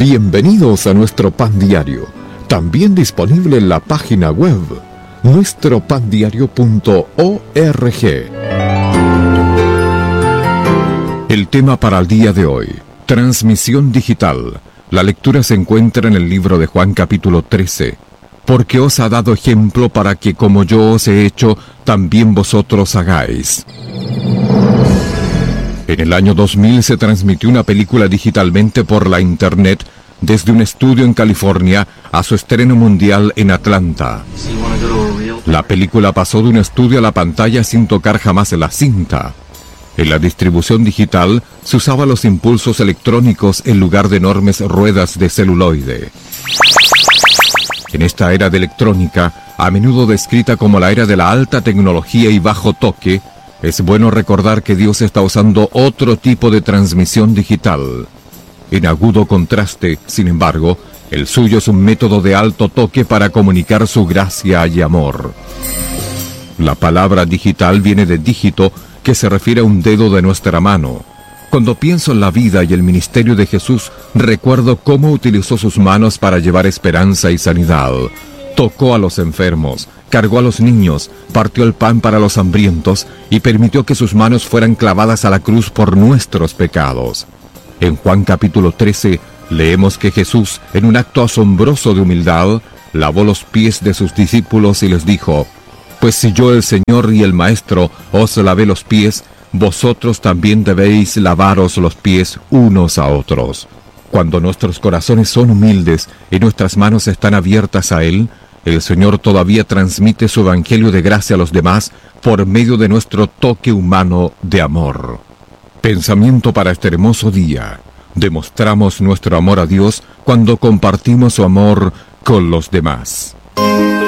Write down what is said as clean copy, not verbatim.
Bienvenidos a nuestro Pan Diario, también disponible en la página web nuestropandiario.org. El tema para el día de hoy: transmisión digital. La lectura se encuentra en el libro de Juan capítulo 13. Porque os ha dado ejemplo para que, como yo os he hecho, también vosotros hagáis. En el año 2000 se transmitió una película digitalmente por la internet desde un estudio en California a su estreno mundial en Atlanta. La película pasó de un estudio a la pantalla sin tocar jamás la cinta. En la distribución digital se usaban los impulsos electrónicos en lugar de enormes ruedas de celuloide. En esta era de electrónica, a menudo descrita como la era de la alta tecnología y bajo toque, es bueno recordar que Dios está usando otro tipo de transmisión digital. En agudo contraste, sin embargo, el suyo es un método de alto toque para comunicar su gracia y amor. La palabra digital viene de dígito, que se refiere a un dedo de nuestra mano. Cuando pienso en la vida y el ministerio de Jesús, recuerdo cómo utilizó sus manos para llevar esperanza y sanidad. Tocó a los enfermos, cargó a los niños, partió el pan para los hambrientos y permitió que sus manos fueran clavadas a la cruz por nuestros pecados. En Juan capítulo 13 leemos que Jesús, en un acto asombroso de humildad, lavó los pies de sus discípulos y les dijo: Pues si yo, el Señor y el Maestro, os lavé los pies, vosotros también debéis lavaros los pies unos a otros. Cuando nuestros corazones son humildes y nuestras manos están abiertas a Él, el Señor todavía transmite su evangelio de gracia a los demás por medio de nuestro toque humano de amor. Pensamiento para este hermoso día: demostramos nuestro amor a Dios cuando compartimos su amor con los demás.